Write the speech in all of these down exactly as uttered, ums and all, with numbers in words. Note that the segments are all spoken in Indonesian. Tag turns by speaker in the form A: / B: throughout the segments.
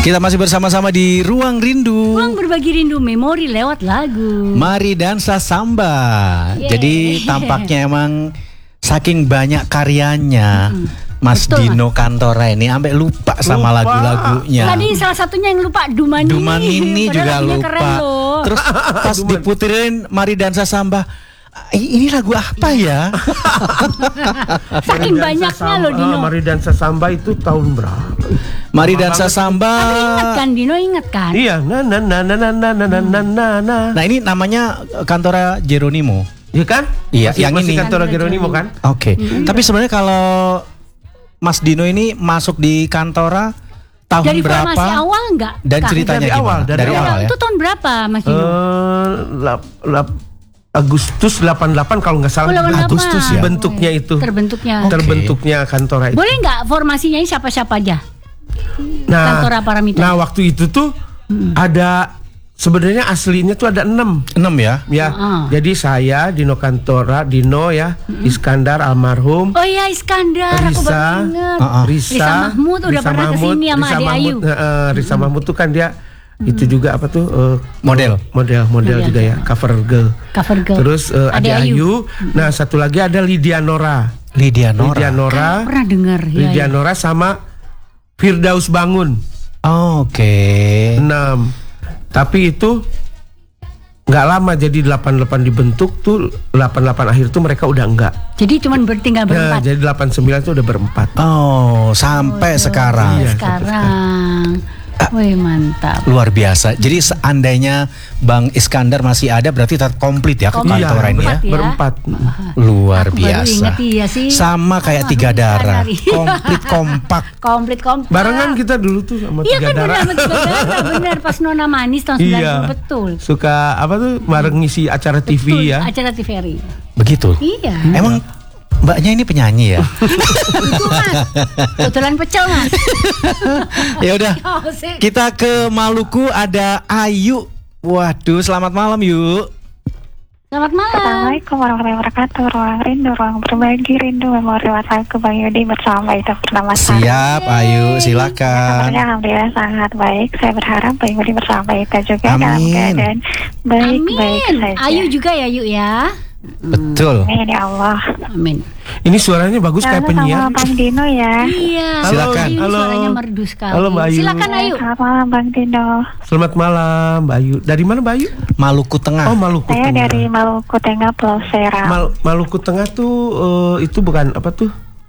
A: Kita masih bersama-sama di Ruang Rindu.
B: Ruang berbagi rindu memori lewat lagu.
A: Mari dansa samba.
B: Yeah.
A: Jadi tampaknya emang saking banyak karyanya, mm-hmm. Mas
B: Betul,
A: Dino Kantora ini sampai lupa sama lupa. lagu-lagunya.
B: Tadi salah satunya yang lupa Dumanini.
A: Dumanini juga lupa. Terus pas diputerin Mari Dansa Samba, ini lagu apa ya?
B: Saking banyaknya loh Dino.
C: Mari Dansa Samba itu tahun berapa?
A: Mari Dansa Samba.
B: Ingat kan Dino, ingat kan?
C: Iya, na na na na na na na na na na.
A: Nah ini namanya Kantora Geronimo.
C: Iya kan?
A: Iya,
C: masih,
A: yang
C: masih
A: ini
C: Kantora Geronimo kan?
A: Oke. Okay. Mm-hmm. Tapi sebenarnya kalau Mas Dino ini masuk di Kantora tahun
B: dari
A: berapa?
B: Dari formasi awal enggak?
A: Dan
B: Kak?
A: ceritanya
C: dari
A: gimana?
C: awal, dari,
A: dari
C: awal.
A: awal ya?
B: Itu tahun berapa Mas Dino?
C: Uh, lap, lap, Agustus delapan puluh delapan kalau nggak salah.
B: Oh,
C: Agustus ya. Bentuknya itu.
B: Terbentuknya.
A: Okay.
C: Terbentuknya Kantora itu.
B: Boleh nggak formasinya ini siapa-siapa aja?
C: Nah,
B: Kantora Paramita.
C: Nah, waktu itu tuh hmm. ada sebenarnya aslinya tuh ada enam.
A: Enam ya?
C: Ya. Uh-huh. Jadi saya Dino Kantora, Dino ya, uh-huh. Iskandar almarhum.
B: Oh iya Iskandar,
C: Risa,
B: aku baru ingat.
C: Uh-uh. Risa,
B: Risa Mahmud udah
C: Risa
B: pernah
C: Mahmud,
B: kesini sama
C: Risa
B: Ade
C: Mahmud,
B: Ayu.
C: Uh, Risa uh-huh. Mahmud tuh kan dia uh-huh. itu juga apa tuh uh,
A: model.
C: model, model, model juga ya, cover girl.
B: Cover girl.
C: Terus uh, Ade, Ade Ayu. Ayu. Nah satu lagi ada Lydia Nora.
A: Lydia Nora.
C: Lydia Nora.
B: Kan pernah dengar.
C: Lydia
B: ya, ya.
C: Nora sama Firdaus Bangun.
A: Oh, oke. Okay.
C: Enam. Tapi itu nggak lama, jadi delapan puluh delapan dibentuk tuh, delapan puluh delapan akhir tuh mereka udah enggak.
B: Jadi cuman bertinggal berempat.
C: Nah, jadi delapan puluh sembilan tuh udah berempat.
A: Oh, sampai oh, sekarang.
B: Iya,
C: iya,
B: sekarang.
C: Sampai sekarang.
B: Wih mantap.
A: Luar biasa. Jadi seandainya Bang Iskandar masih ada, berarti tetap komplit ya ke kantor ini ya.
C: Berempat.
A: Luar
B: Aku
A: biasa.
B: Baru ingat, iya sih.
A: Sama kayak oh, Tiga Darah. Komplit kompak.
B: Komplit kompak.
C: Barengan kita dulu tuh sama
B: iya,
C: Tiga
B: kan
C: Darah.
B: Iya kan benar Tiga Darah. Benar pas Nona Manis tahun sembilan puluh
C: iya.
B: Betul.
C: Suka apa tuh bareng ngisi acara T V
B: betul,
C: ya.
B: Acara T V R I.
A: Begitu.
B: Iya.
A: Emang Mbaknya ini penyanyi ya?
B: Itu mas, kebetulan pecel mas.
A: Ya udah, kita ke Maluku ada Ayu. Waduh, selamat malam yuk.
B: Selamat malam.
D: Assalamualaikum warahmatullahi wabarakatuh. Ruang rindu, ruang berbagi rindu memori wasalku Bang Yudi bersama Ita Purnamasari.
A: Siap Ayu, silakan.
D: Ya, alhamdulillah sangat baik. Saya berharap Bang Yudi bersama Ita juga
A: Amin.
D: dalam keadaan baik-baik saja.
B: Ayu juga ya Yuk ya.
A: Betul.
D: Amin ya Allah.
B: Amin.
C: Ini suaranya bagus
D: Halo,
C: kayak penyiar.
D: Sama Bang Dino ya.
B: Iya.
A: Silakan.
B: Ayu,
C: Halo.
B: suaranya merdu sekali.
C: Halo Mbak Ayu.
B: Silakan Ayu.
D: Selamat malam Bang Dino.
C: Selamat malam Mbak Ayu. Dari mana Mbak Ayu?
A: Maluku Tengah.
C: Oh Maluku
D: Saya
C: Tengah.
D: dari Maluku Tengah, Pulau Seram.
C: Mal Maluku Tengah tuh uh, itu bukan apa tuh?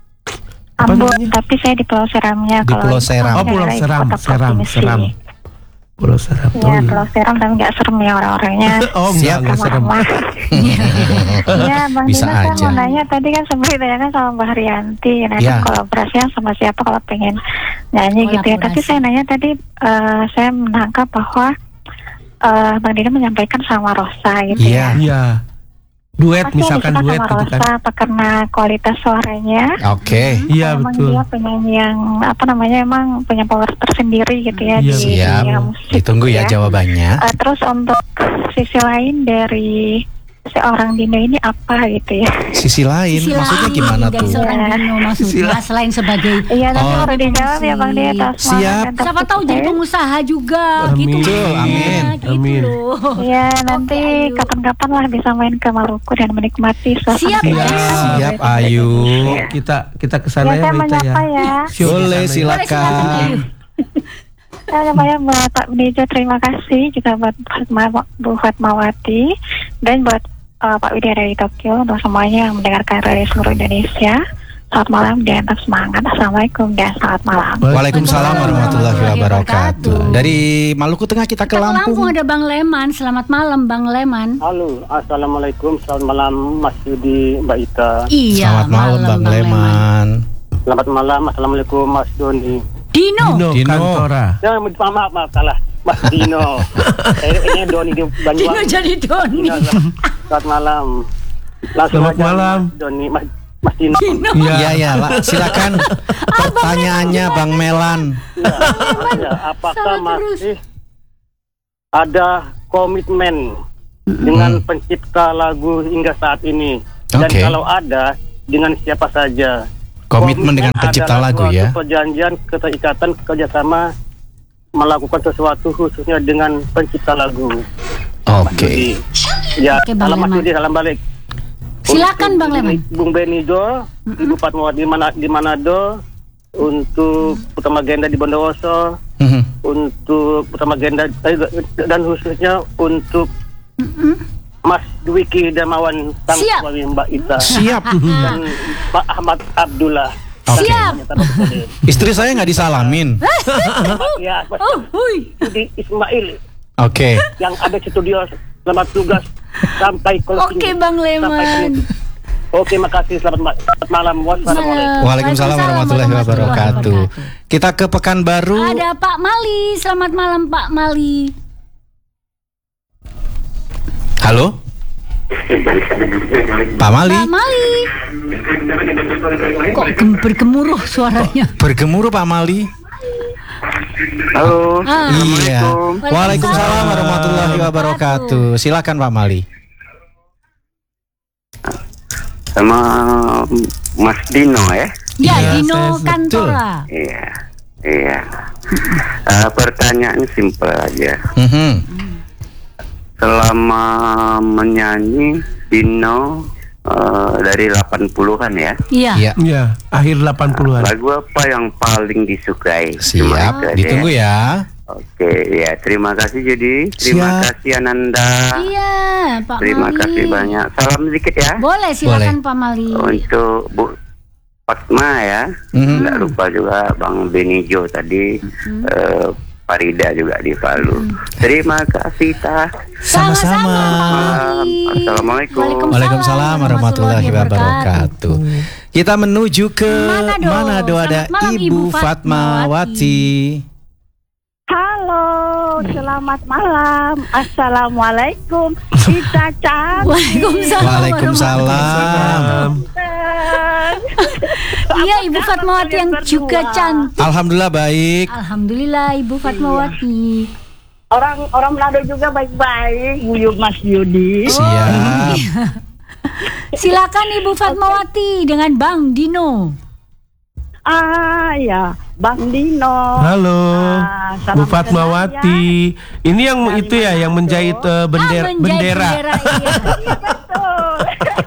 C: Apa
D: Ambon,
C: namanya?
D: tapi saya di Pulau Seramnya.
A: Di Pulau Seram.
C: Oh Pulau Seram, Seram, Seram. Pulau Seram.
D: Iya, Pulau Seram tapi nggak serem ya orang-orangnya.
C: Oh enggak, enggak serem.
D: Iya, Bang
A: Bisa
D: Dino, saya
A: aja.
D: mau nanya tadi kan sebenarnya ditanyakan sama Mbak Haryanti, nah
A: Ya.
D: kolaborasinya sama siapa kalau pengen nyanyi gitu ya. Tapi saya nanya tadi, uh, saya menangkap bahwa uh, Bang Dino menyampaikan sama Rosa gitu
A: Iya.
D: ya.
C: Iya. Duet
D: Pasti
C: misalkan
D: disuka
C: duet
D: sama
C: gitu kan.
D: Rosa apa karena kualitas suaranya.
A: Oke.
C: Iya
D: Emang
C: betul.
D: dia penyanyi yang apa namanya emang punya power tersendiri gitu ya
C: Iya,
D: di
A: Siap.
D: dunia musik.
A: Ditunggu
D: gitu
A: ya jawabannya.
D: Uh, terus untuk sisi lain dari seorang Dino ini apa gitu ya?
A: Sisi lain,
B: Sisi
A: maksudnya
B: lain
A: gimana
B: dari
A: tuh?
B: seorang Dino maksudnya selain sebagai
D: Iya, nanti
A: Oh.
D: baru dijawab ya Bang Dia. atas
A: Siap.
D: semangat dan
B: siapa tahu jadi
D: tepuk
B: pengusaha juga
C: Amin.
B: gitu.
A: Betul, amin.
B: Gitu
C: Amin.
B: loh.
D: saya. Iya, nanti
B: Oke, Ayu.
D: kapan-kapan lah bisa main ke Maluku dan menikmati suasana.
B: Siap,
D: Dino.
B: Ayu.
A: Siap Ayu.
C: Kita kita kesana
D: Ya,
C: ya
D: saya
C: Mbak Ita
D: menyapa
C: ya.
D: ya.
C: Siap,
A: Boleh,
C: kesana ya.
A: silakan.
B: Ayu.
D: Saya namanya buat Pak Benejo, terima kasih juga buat Bu Fatmawati dan buat uh, Pak Widya dari Tokyo, untuk semuanya yang mendengarkan dari seluruh Indonesia. Selamat malam dan tetap semangat. Assalamualaikum dan selamat malam.
A: Waalaikumsalam warahmatullahi wabarakatuh. Dari Maluku Tengah kita ke
B: Kita ke Lampung
A: Lampung.
B: ada Bang Leman. Selamat malam Bang Leman.
E: Halo, assalamualaikum, selamat malam Mas Yudi, Mbak Ita.
B: Iya.
A: Selamat malam Bang Leman.
E: Selamat malam, assalamualaikum Mas Doni.
B: Dino.
C: Dino,
A: Dino.
C: Kantora.
E: Ya, maaf, maaf, maaf salah, Mas Dino. Saya ini Doni di
B: Dino
E: Banyuwangi.
B: jadi Doni.
E: Dino, selamat, selamat malam. Langsung
C: Selamat
E: aja,
C: malam.
E: Mas Doni, Mas, Mas Dino.
B: Dino.
A: Iya ya, lah. Silakan pertanyaannya Bang Melan.
E: Ya, ya, apakah
B: Salah terus.
E: masih ada komitmen dengan pencipta lagu hingga saat ini? Dan
A: Oke.
E: kalau ada, dengan siapa saja?
A: Komitmen dengan pencipta
E: adalah
A: lagu
E: suatu
A: ya.
E: perjanjian keterikatan kerjasama melakukan sesuatu khususnya dengan pencipta lagu.
A: Oke.
E: Ya,
B: Oke, Bang
E: salam Mas
B: Leman.
E: Yudi, salam balik.
B: Silakan
E: Untuk
B: Bang Leman.
E: Bung Benido, Ibu Fatmawati di mana di Manado, untuk Utama Genda di Bondowoso,
A: Mhm.
E: untuk Utama Genda eh, dan khususnya untuk Mas Dwiki Damawan sang
B: Siap.
E: suami Mbak Ita
A: Siap.
E: dan Pak Ahmad Abdullah.
A: Oke.
B: Siap.
A: Istri saya nggak disalamin.
E: Ya, Mas
B: Oh, hui.
E: Yudi Ismail
A: Oke.
E: yang ada di studio, selamat tugas sampai closing.
B: Oke, Bang
E: Sampai
B: Leman.
E: penutup. Oke, makasih. Selamat, ma- selamat malam. Wassalamualaikum.
A: Waalaikumsalam warahmatullahi wabarakatuh. Kita ke Pekanbaru.
B: Ada Pak Mali. Selamat malam Pak Mali.
A: Halo. Pak Mali.
B: Pak Mali. Kok gem- bergemuruh suaranya?
A: Bergemuruh Pak Mali.
E: Halo.
B: Ah.
A: Iya. Waalaikumsalam warahmatullahi wabarakatuh. Silakan Pak Mali.
F: Sama Mas Dino ya.
B: Ya,
A: Iya,
B: Dino
A: saya-
B: Kantora.
F: Iya. Iya. Eh, pertanyaannya simpel aja.
A: Mhm.
F: Selama menyanyi Dino eh, dari delapan puluhan ya.
B: Iya.
A: Iya.
C: Ya, akhir delapan puluhan.
F: Lagu apa yang paling disukai? Cuma
A: Siap.
F: itu aja
A: Ditunggu ya.
F: Oke, ya terima kasih Jadi. Terima
A: Siap.
F: kasih Ananda.
B: Iya, Pak
F: Terima
B: Mali.
F: kasih banyak. Salam sedikit ya.
B: Boleh, silakan Pak Mali.
F: Untuk Bu Fatma ya.
A: Mhm.
F: Tidak lupa juga Bang Benijo tadi. eh, Farida juga di Palu. Terima kasih Tah.
A: Sama-sama.
B: Pak Mali.
F: Assalamualaikum.
A: Waalaikumsalam warahmatullahi wabarakatuh. Kita menuju ke
B: Manado.
A: Manado, ada
B: Selamat malam,
A: Ibu
B: Ibu
A: Fatmawati.
G: Halo, selamat malam. Assalamualaikum. Kita cantik.
B: Waalaikumsalam.
A: Waalaikumsalam.
B: Iya, Ibu Fatmawati yang juga cantik.
A: Alhamdulillah baik.
B: Alhamdulillah Ibu Fatmawati.
G: Orang orang Manado juga baik-baik. Buyut Mas Yudi.
A: Siap.
B: Silakan Ibu Fatmawati dengan Bang Dino.
G: Ah ya, Bang Dino.
C: Halo,
G: Ah, salam
C: Bu Fatmawati. Ini yang itu ya, yang menjahit eh, bendera.
B: Ah, menjahit
C: bendera.
B: bendera, iya.
G: Betul.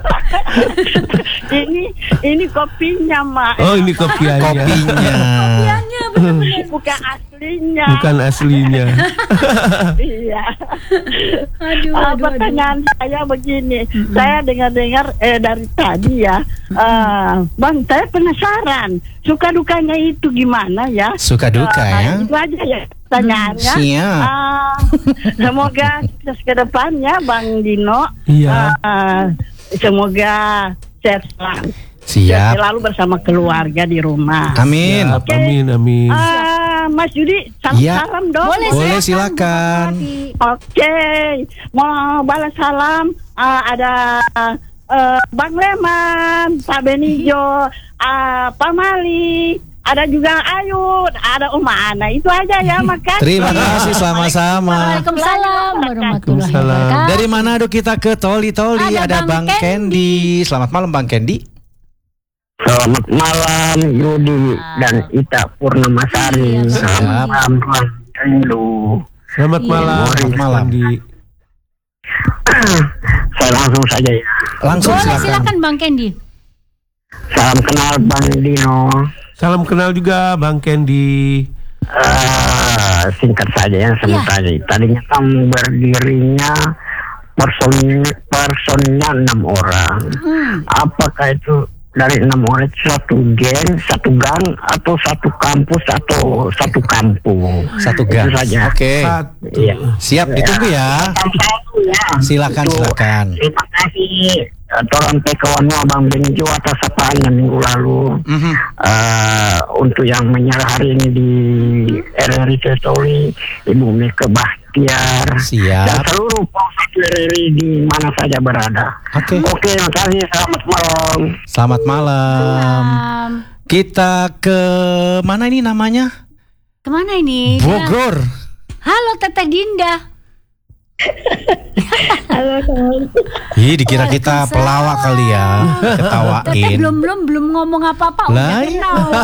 G: ini ini kopinya, Mak.
C: Oh, ini kopiannya.
A: Kopinya.
B: Kopiannya benar-benar.
G: Bukan aslinya.
C: Bukan aslinya.
G: Iya.
B: Aduh,
G: Ah,
B: aduh,
G: pertanyaan saya begini, saya dengar-dengar eh, dari tadi ya, eh, Bang, saya penasaran suka dukanya itu gimana ya?
A: Suka duka
G: Ah,
A: ya.
G: Itu aja ya pertanyaannya.
A: Siap.
G: Ah, semoga sukses ke depannya, Bang Dino.
C: Iya.
G: Ah, semoga sehat selalu.
A: Siap.
G: Selalu bersama keluarga di rumah.
A: Amin.
C: Siap, amin, amin.
G: Ah, Mas Yudi,
A: Iya.
G: salam-salam dong.
B: Boleh,
A: Boleh,
B: silakan,
A: silakan.
B: Bu Fatmawati.
G: Oke, mau balas salam. Ah, ada eh, Bang Leman, Pak Benijo, ah, Pak Mali, ada juga Ayu, ada Uma Ana. Itu aja ya, makasih.
A: Terima kasih sama-sama.
B: Waalaikumsalam warahmatullahi
C: Waalaikumsalam.
B: wabarakatuh.
A: Dari Manado kita ke Toli-Toli,
B: Ada
A: ada
B: Bang
A: Bang Candy. Selamat malam Bang Candy.
F: Selamat malam Yudi dan Ita Purnamasari.
B: Iya,
F: Selamat malam Tuan Rindu.
C: Selamat
B: Iya.
C: malam.
A: Selamat malam.
C: Andi.
F: Saya langsung saja ya.
A: Langsung
B: Boleh,
A: silakan.
B: silakan Bang Candy.
F: Salam kenal Bang Dino.
C: Salam kenal juga Bang Candy.
F: Eh, singkat saja ya
B: Iya.
F: sebut saja. Tadinya kan berdirinya person personnya enam orang.
B: Hmm.
F: Apakah itu dari enam orang itu satu geng, satu gang, atau satu kampus, atau satu kampung?
A: Satu
F: Itu
A: gang.
F: saja.
A: Oke.
C: Satu.
F: Iya.
A: Siap, ditunggu ya.
F: Satu ya.
A: Silakan,
F: Itu.
A: silakan.
F: Terima kasih eh, Tolong Pekawannya Bang Benjo atas sapaan minggu lalu.
A: Mhm.
F: Eh, untuk yang menyerah hari ini di R R I Toli, Ibu Mika Bahtiar, dan
A: Siap.
F: seluruh polsek R R I di mana saja berada.
A: Oke.
F: Oke, terima kasih. Selamat malam.
A: Selamat malam.
B: Um,
A: Kita ke mana ini namanya?
B: kemana ini?
A: Bogor.
B: Halo Teteh Dinda.
G: Halo, teman.
A: Ih, dikira kita pelawak kali ya.
B: Teteh
A: Ketawain.
B: belum belum belum ngomong apa-apa
A: Lah,
B: udah kenal.